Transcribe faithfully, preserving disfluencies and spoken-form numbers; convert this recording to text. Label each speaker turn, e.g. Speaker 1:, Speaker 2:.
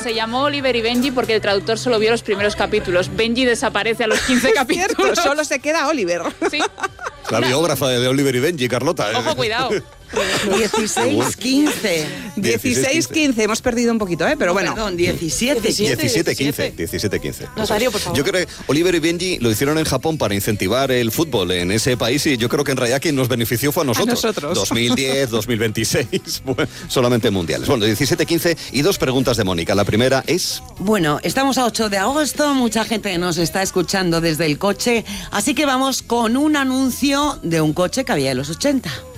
Speaker 1: se llamó Oliver y Benji porque el traductor solo vio los primeros capítulos. Benji desaparece a los quince capítulos.
Speaker 2: Cierto, solo se queda Oliver.
Speaker 1: Sí.
Speaker 3: La biógrafa de Oliver y Benji, Carlota.
Speaker 1: Ojo, cuidado.
Speaker 4: dieciséis quince.
Speaker 2: dieciséis quince, hemos perdido un poquito, ¿eh? Pero bueno.
Speaker 4: Perdón, diecisiete.
Speaker 3: diecisiete quince. diecisiete quince.
Speaker 5: Nazario, por favor.
Speaker 3: Yo creo que Oliver y Benji lo hicieron en Japón para incentivar el fútbol en ese país y yo creo que en realidad quien nos benefició fue a nosotros.
Speaker 2: A nosotros.
Speaker 3: dos mil diez, dos mil veintiséis, bueno, solamente mundiales. Bueno, diecisiete quince y dos preguntas de Mónica. La primera es...
Speaker 4: Bueno, estamos a ocho de agosto, mucha gente nos está escuchando desde el coche, así que vamos con un anuncio de un coche que había en los ochenta.